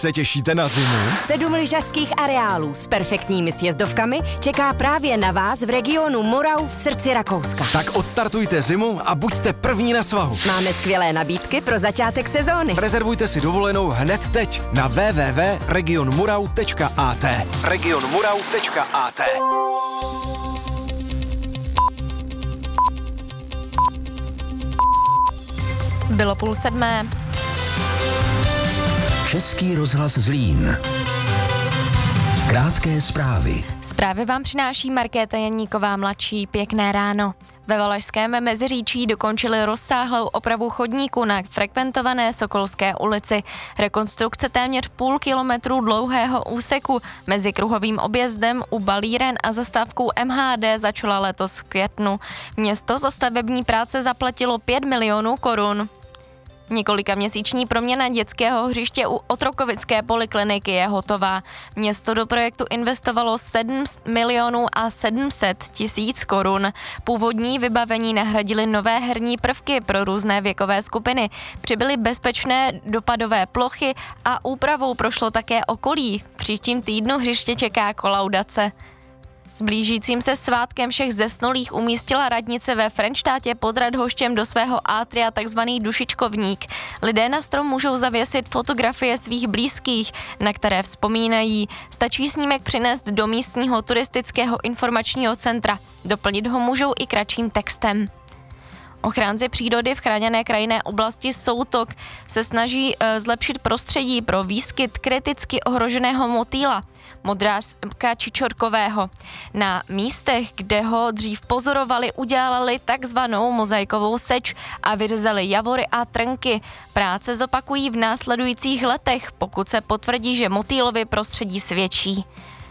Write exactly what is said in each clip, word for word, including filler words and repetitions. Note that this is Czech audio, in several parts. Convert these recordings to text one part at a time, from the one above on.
Se těšíte na zimu? Sedm lyžařských areálů s perfektními sjezdovkami čeká právě na vás v regionu Morau v srdci Rakouska. Tak odstartujte zimu a buďte první na svahu. Máme skvělé nabídky pro začátek sezóny. Rezervujte si dovolenou hned teď na w w w tečka region murau tečka a t. region murau tečka a t. Bylo půl sedmé. Český rozhlas Zlín. Krátké zprávy. Zprávy vám přináší Markéta Janíková mladší. Pěkné ráno. Ve Valašském Meziříčí dokončili rozsáhlou opravu chodníku na frekventované Sokolské ulici. Rekonstrukce téměř půl kilometru dlouhého úseku mezi kruhovým objezdem u Balíren a zastávkou M H D začala letos v květnu. Město za stavební práce zaplatilo pět milionů korun. Několika měsíční proměna dětského hřiště u Otrokovické polikliniky je hotová. Město do projektu investovalo sedm milionů a sedm set tisíc korun. Původní vybavení nahradily nové herní prvky pro různé věkové skupiny. Přibyly bezpečné dopadové plochy a úpravou prošlo také okolí. V příštím týdnu hřiště čeká kolaudace. S blížícím se svátkem všech zesnulých umístila radnice ve Frenštátě pod Radhoštěm do svého átria takzvaný dušičkovník. Lidé na strom můžou zavěsit fotografie svých blízkých, na které vzpomínají. Stačí snímek přinést do místního turistického informačního centra. Doplnit ho můžou i kratším textem. Ochránci přírody v chráněné krajinné oblasti Soutok se snaží e, zlepšit prostředí pro výskyt kriticky ohroženého motýla, modráska čičorkového. Na místech, kde ho dřív pozorovali, udělali takzvanou mozaikovou seč a vyřezali javory a trnky. Práce zopakují v následujících letech, pokud se potvrdí, že motýlovi prostředí svědčí.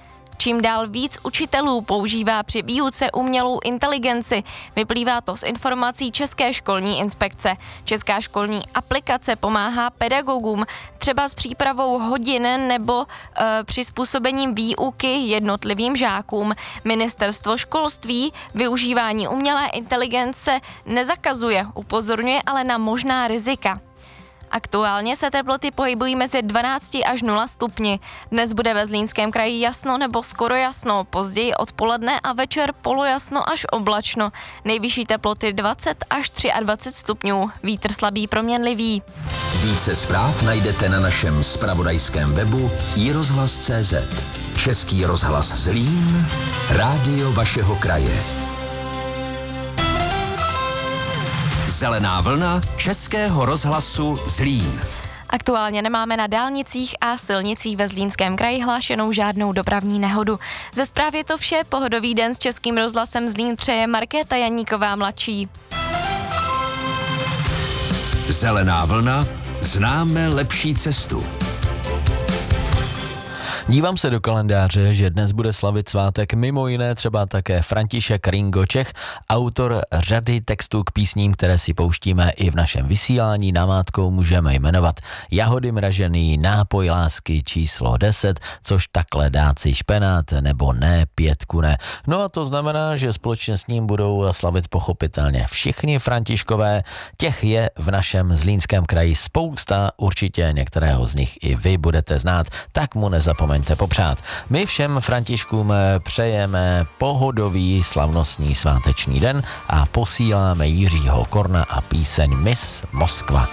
Čím dál víc učitelů používá při výuce umělou inteligenci, vyplývá to z informací České školní inspekce. Česká školní aplikace pomáhá pedagogům třeba s přípravou hodin nebo e, přizpůsobením výuky jednotlivým žákům. Ministerstvo školství využívání umělé inteligence nezakazuje, upozorňuje ale na možná rizika. Aktuálně se teploty pohybují mezi dvanáct až nula stupni. Dnes bude ve Zlínském kraji jasno nebo skoro jasno, později odpoledne a večer polojasno až oblačno. Nejvyšší teploty dvacet až dvacet tři stupňů, vítr slabý proměnlivý. Více zpráv najdete na našem zpravodajském webu i rozhlas tečka cé zet. Český rozhlas Zlín, rádio vašeho kraje. Zelená vlna Českého rozhlasu Zlín. Aktuálně nemáme na dálnicích a silnicích ve Zlínském kraji hlášenou žádnou dopravní nehodu. Ze zprávy je to vše, pohodový den s Českým rozhlasem Zlín přeje Markéta Janíková mladší. Zelená vlna, známe lepší cestu. Dívám se do kalendáře, že dnes bude slavit svátek mimo jiné třeba také František Ringo Čech, autor řady textů k písním, které si pouštíme i v našem vysílání. Namátkou můžeme jmenovat Jahody mražený, Nápoj lásky číslo deset, což takhle dát si špenát, nebo Ne, pětku ne. No a to znamená, že společně s ním budou slavit pochopitelně všichni Františkové. Těch je v našem Zlínském kraji spousta, určitě některého z nich i vy budete znát, tak mu nezapomeňte popřát. My všem Františkům přejeme pohodový slavnostní sváteční den a posíláme Jiřího Korna a píseň Miss Moskva.